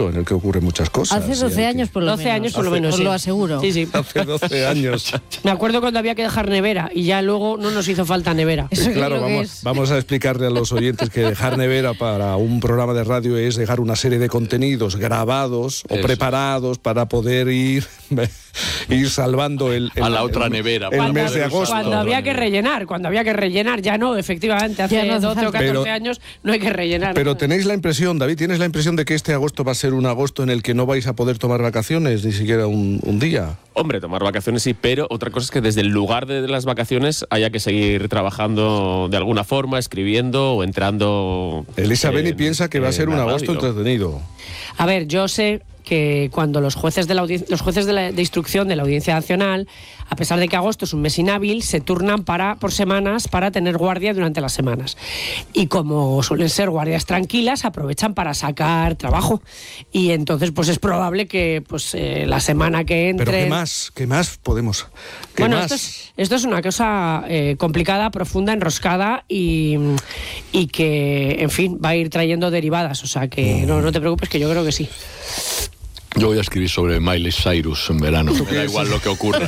siglo en el que ocurren muchas cosas. Hace 12 años por lo menos. 12 años por lo menos, Os sí. lo aseguro. Sí, sí. Hace 12 años. Me acuerdo cuando había que dejar nevera y ya luego no nos hizo falta nevera. Eso Claro, creo que es. vamos a explicarle a los oyentes que dejar nevera para un programa de radio es dejar una serie de contenidos grabados o Eso. preparados para poder ir salvando a la otra nevera. el para mes poder de usar agosto. la Cuando otra había que nevera. rellenar, ya no, efectivamente, hace Ya no hace 12 o falta. 14 Pero- años no hay que rellenar. Pero nada. tenéis la impresión, David, ¿tienes la impresión de que este agosto va a ser un agosto en el que no vais a poder tomar vacaciones, ni siquiera un día? Hombre, tomar vacaciones sí, pero otra cosa es que desde el lugar de las vacaciones haya que seguir trabajando de alguna forma, escribiendo o entrando. Elisa Beni piensa que va a ser un la agosto radio. entretenido. A ver, yo sé que cuando los jueces de instrucción de la Audiencia Nacional, a pesar de que agosto es un mes inhábil, se turnan por semanas para tener guardia durante las semanas. Y como suelen ser guardias tranquilas, aprovechan para sacar trabajo. Y entonces pues es probable que pues la semana que entre... Pero ¿qué más podemos? ¿Qué Bueno, más? esto es una cosa complicada, profunda, enroscada y que, en fin, va a ir trayendo derivadas. O sea que no te preocupes, que yo creo que sí. Yo voy a escribir sobre Miley Cyrus en verano. Me da igual lo que ocurra.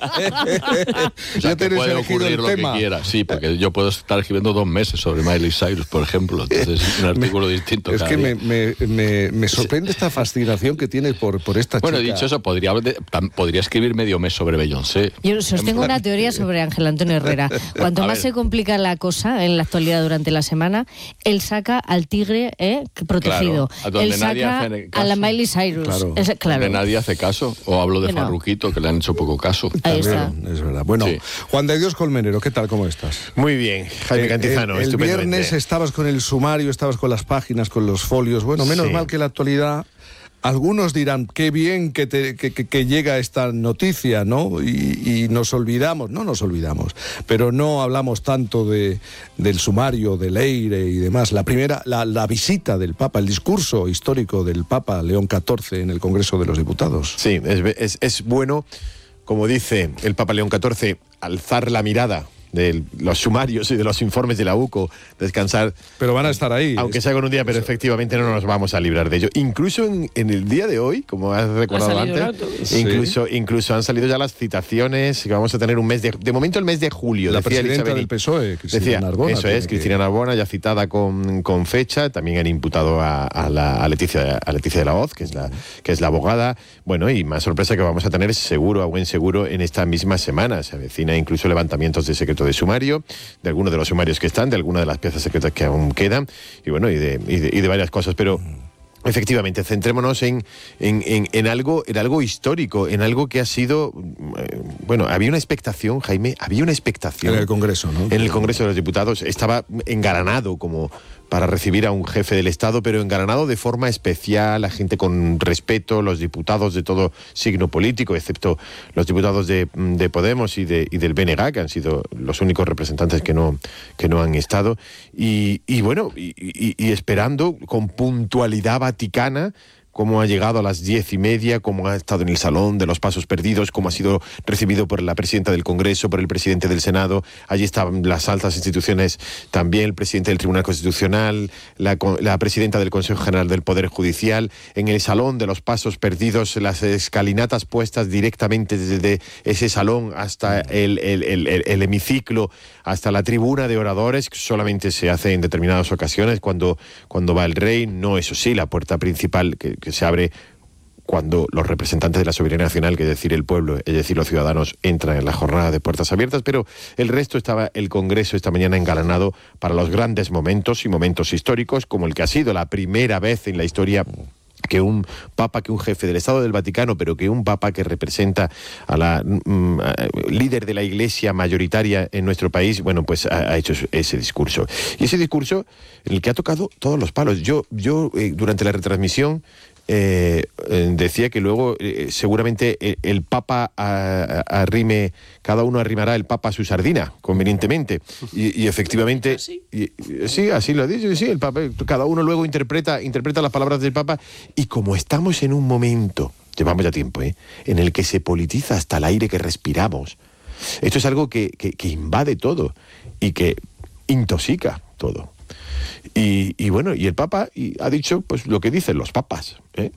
O sea, Ya que tienes puede elegido ocurrir el lo tema. que quiera. Sí, porque yo puedo estar escribiendo 2 meses sobre Miley Cyrus, por ejemplo. Entonces, un artículo distinto Es cada que día. me sorprende esta fascinación que tienes por esta Bueno, chica. dicho eso, podría escribir medio mes sobre Beyoncé. Yo sostengo una teoría sobre Ángel Antonio Herrera. Cuanto A más ver. se complica la cosa en la actualidad durante la semana, él saca al tigre protegido. Claro, a donde Él nadie saca hace a la caso. Miley Cyrus. Claro. Claro. Que nadie hace caso. O hablo de Bueno. Farruquito, que le han hecho poco caso. Ahí está. También, es verdad. Bueno, Sí. Juan de Dios Colmenero, ¿qué tal? ¿Cómo estás? Muy bien, Jaime Cantizano, el estupendamente. viernes estabas con el sumario, estabas con las páginas, con los folios. Bueno, menos Sí. mal que la actualidad... Algunos dirán, qué bien que llega esta noticia, ¿no? Y nos olvidamos, no nos olvidamos, pero no hablamos tanto del sumario, del Eire y demás. La primera, la visita del Papa, el discurso histórico del Papa León XIV en el Congreso de los Diputados. Sí, es bueno, como dice el Papa León XIV, alzar la mirada de los sumarios y de los informes de la UCO, descansar, Pero van a estar ahí. aunque sea con un día, pero efectivamente no nos vamos a librar de ello. Incluso en el día de hoy, como has recordado Ha salido antes, el incluso han salido ya las citaciones, que vamos a tener un mes de momento el mes de julio, La decía presidenta Elisa Beni. del PSOE, Cristina Decía, Narbona. eso tiene es, que- Cristina Narbona, ya citada con fecha. También han imputado a Leticia de la Hoz, que es la abogada. Bueno, y más sorpresa que vamos a tener seguro, a buen seguro, en esta misma semana. Se avecina incluso levantamientos de secreto de sumario, de algunos de los sumarios que están, de algunas de las piezas secretas que aún quedan, y bueno, y de varias cosas. Pero efectivamente, centrémonos en algo histórico, en algo que ha sido... bueno, había una expectación, Jaime, En el Congreso, ¿no? en el Congreso de los Diputados. Estaba engalanado como para recibir a un jefe del Estado, pero engalanado de forma especial, a gente con respeto, los diputados de todo signo político, excepto los diputados de Podemos y del BNG, que han sido los únicos representantes que no han estado. Y bueno, y esperando con puntualidad vaticana cómo ha llegado a las 10:30, cómo ha estado en el Salón de los Pasos Perdidos, cómo ha sido recibido por la presidenta del Congreso, por el presidente del Senado. Allí estaban las altas instituciones también, el presidente del Tribunal Constitucional, la presidenta del Consejo General del Poder Judicial. En el Salón de los Pasos Perdidos, las escalinatas puestas directamente desde ese salón hasta el hemiciclo, hasta la tribuna de oradores, que solamente se hace en determinadas ocasiones cuando va el rey. No, eso sí, la puerta principal que se abre cuando los representantes de la soberanía nacional, que es decir el pueblo, es decir los ciudadanos, entran en la jornada de puertas abiertas, pero el resto estaba el Congreso esta mañana engalanado para los grandes momentos y momentos históricos, como el que ha sido la primera vez en la historia que un papa, que un jefe del Estado del Vaticano, pero que un papa que representa a la líder de la Iglesia mayoritaria en nuestro país, bueno, pues ha hecho ese discurso. Y ese discurso en el que ha tocado todos los palos. Yo durante la retransmisión decía que luego seguramente el Papa arrime, cada uno arrimará el Papa a su sardina, convenientemente. Y efectivamente, ¿Sí? Sí, así lo dice, sí, el Papa, cada uno luego interpreta las palabras del Papa, y como estamos en un momento, llevamos ya tiempo, en el que se politiza hasta el aire que respiramos, esto es algo que invade todo y que intoxica todo. Y bueno, y el Papa ha dicho pues lo que dicen los papas,